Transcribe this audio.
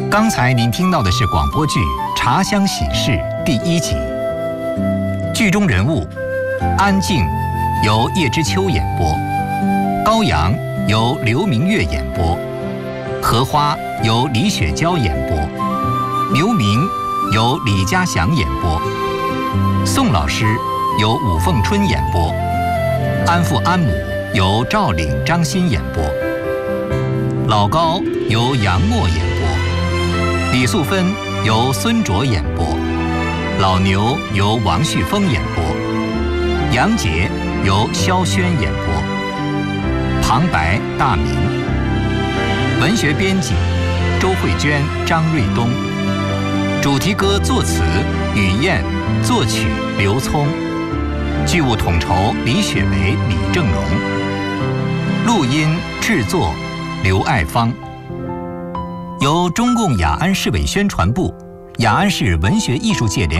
刚才您听到的是广播剧《茶香喜事》第1集。剧中人物安静由叶知秋演播，高阳由刘明月演播，荷花由李雪娇演播，刘明由李家祥演播，宋老师由武凤春演播，安父安母由赵岭、张欣演播，老高由杨默演播，李素芬由孙卓演播，老牛由王旭峰演播，杨杰由萧轩演播，旁白大明，文学编辑周慧娟、张瑞东，主题歌作词雨燕，作曲刘聪，剧务统筹李雪梅、李正荣，录音制作刘爱芳，由中共雅安市委宣传部、雅安市文学艺术界联